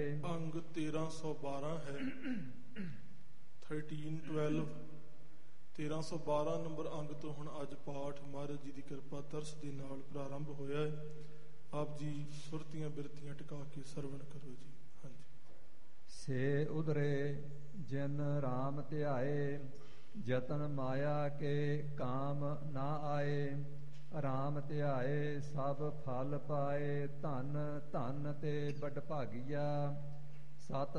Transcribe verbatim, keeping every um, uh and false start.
ਅੰਗ ਤੇਰਾਂ ਸੌ ਬਾਰਾਂ ਹੈ। ਥਰਟੀਨ ਟਵੈਲਵ ਤੇਰਾਂ ਸੌ ਬਾਰਾਂ ਨੰਬਰ ਅੰਗ ਤੋਂ ਹੁਣ ਅੱਜ ਪਾਠ ਮਹਾਰਾਜ ਜੀ ਦੀ ਕਿਰਪਾ ਤਰਸ ਦੇ ਨਾਲ ਪ੍ਰਾਰੰਭ ਹੋਇਆ ਹੈ। ਆਪ ਜੀ ਸੁਰਤੀਆਂ ਬਿਰਤੀਆਂ ਟਿਕਾ ਕੇ ਸਰਵਣ ਕਰੋ ਜੀ। ਹਾਂਜੀ। ਸੇ ਉਧਰੇ ਜਿਨ ਰਾਮ ਧਿਆਏ, ਜਤਨ ਮਾਇਆ ਕੇ ਕਾਮ ਨਾ ਆਏ। ਰਾਮ ਧਿਆਏ ਸਭ ਫਲ ਪਾਏ, ਧਨ ਧਨ ਤੇ ਬਡ ਭਾਗੀਆ। ਸਤ